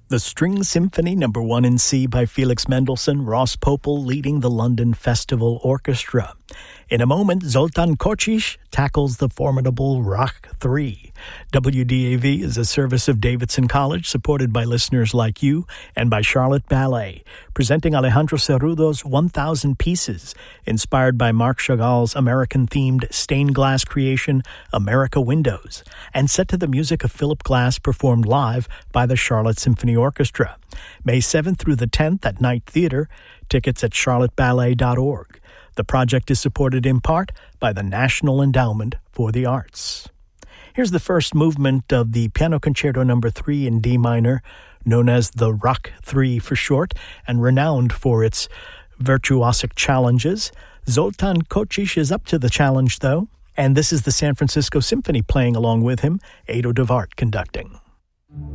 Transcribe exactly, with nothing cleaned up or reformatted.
The String Symphony Number one in C by Felix Mendelssohn, Ross Popel leading the London Festival Orchestra. In a moment, Zoltan Kocsis tackles the formidable Rach three. W D A V is a service of Davidson College, supported by listeners like you and by Charlotte Ballet, presenting Alejandro Cerrudo's one thousand Pieces, inspired by Marc Chagall's American-themed stained glass creation, America Windows, and set to the music of Philip Glass, performed live by the Charlotte Symphony Orchestra. May seventh through the tenth at Knight Theatre. Tickets at charlotte ballet dot org. The project is supported in part by the National Endowment for the Arts. Here's the first movement of the Piano Concerto Number three in D minor, known as the Rach three for short, and renowned for its virtuosic challenges. Zoltan Kocsis is up to the challenge, though, and this is the San Francisco Symphony playing along with him, Edo de Wart conducting.